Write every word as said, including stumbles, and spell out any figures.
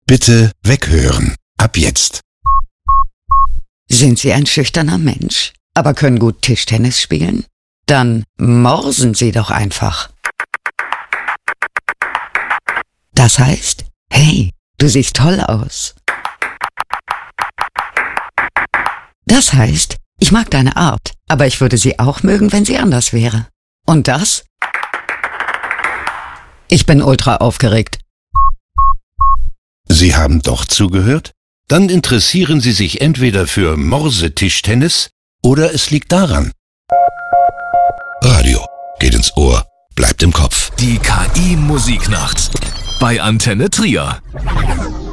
Bitte weghören. Ab jetzt. Sind Sie ein schüchterner Mensch, aber können gut Tischtennis spielen? Dann morsen Sie doch einfach. Das heißt, hey, du siehst toll aus. Das heißt, ich mag deine Art, aber ich würde sie auch mögen, wenn sie anders wäre. Und das? Ich bin ultra aufgeregt. Sie haben doch zugehört? Dann interessieren Sie sich entweder für Morsetischtennis oder es liegt daran. Radio geht ins Ohr, bleibt im Kopf. Die K I-Musiknacht bei Antenne Trier.